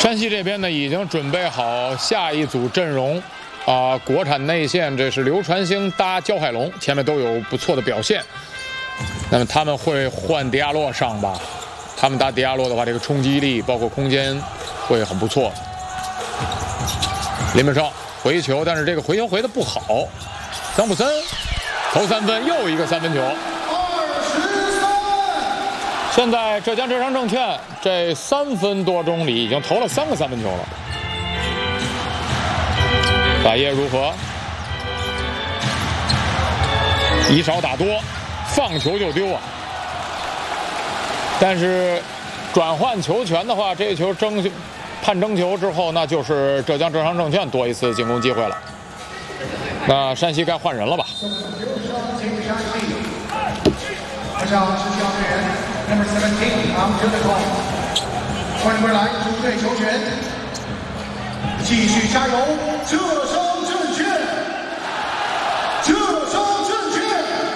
山西这边呢，已经准备好下一组阵容。国产内线这是刘传兴搭焦海龙，前面都有不错的表现。那么他们会换迪亚洛上吧？他们搭迪亚洛的话，这个冲击力包括空间会很不错。林本胜回球，但是这个回球回的不好。桑普森投3分，又一个3分球。现在浙江浙商证券这3分多钟里已经投了3个3分球了。法业如何？以少打多，放球就丢啊！但是转换球权的话，这一球判争球之后，那就是浙江浙商证券多一次进攻机会了。那山西该换人了吧？ Number 17, I'm to the call. 换回来，主队球权，继续加油，浙商证券，浙商证券。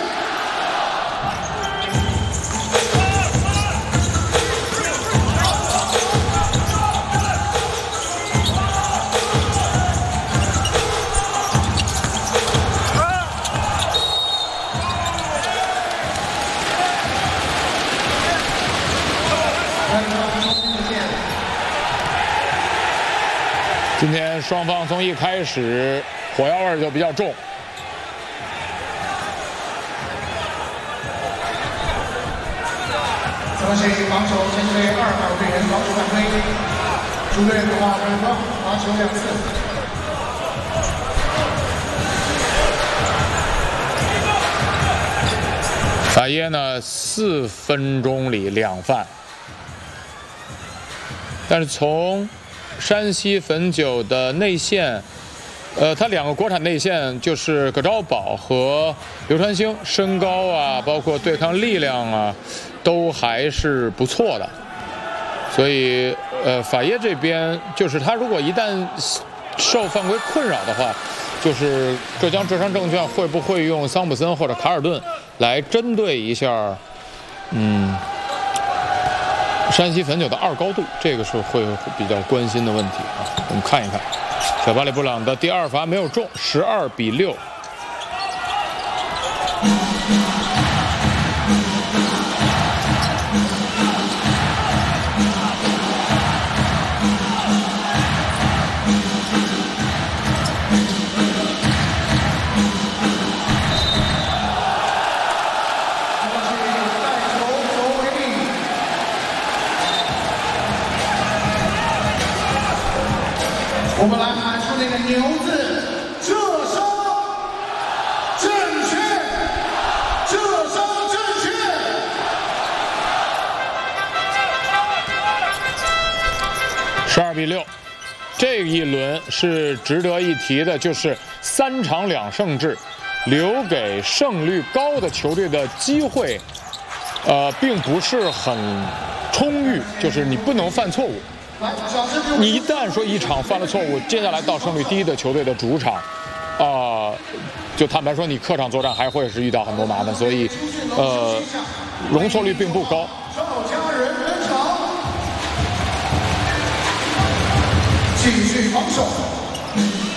今天双方从一开始火药味就比较重。 泽西防守前队2号队员防守犯规，主队的话罚球2次。 法耶呢4分钟里2犯，但是从山西汾酒的内线，他2个国产内线就是葛兆宝和刘传兴，身高啊，包括对抗力量啊，都还是不错的。所以，法耶这边就是他如果一旦受犯规困扰的话，就是浙江浙商证券会不会用桑普森或者卡尔顿来针对一下，山西汾酒的2高度，这个是会比较关心的问题啊。我们看一看，小巴里布朗的第2罚没有中，12比6。 我们来喊出那个牛字，浙商证券，浙商证券。 12比6，这一轮是值得一提的，就是3场2胜制，留给胜率高的球队的机会，并不是很充裕，就是你不能犯错误。你一旦说一场犯了错误，接下来到胜率低的球队的主场，就坦白说，你客场作战还会是遇到很多麻烦，所以，容错率并不高。 赵家人登场，继续防守。